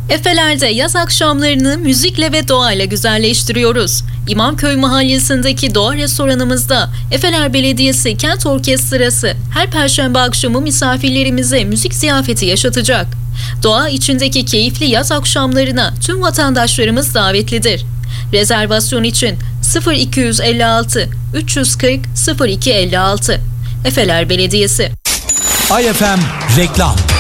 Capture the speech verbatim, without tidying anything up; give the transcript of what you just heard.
Efeler'de yaz akşamlarını müzikle ve doğayla güzelleştiriyoruz. İmamköy Mahallesi'ndeki doğa restoranımızda Efeler Belediyesi Kent Orkestrası her perşembe akşamı misafirlerimize müzik ziyafeti yaşatacak. Doğa içindeki keyifli yaz akşamlarına tüm vatandaşlarımız davetlidir. Rezervasyon için sıfır iki yüz elli altı üç yüz kırk sıfır iki elli altı. Efeler Belediyesi. Ay F M reklam.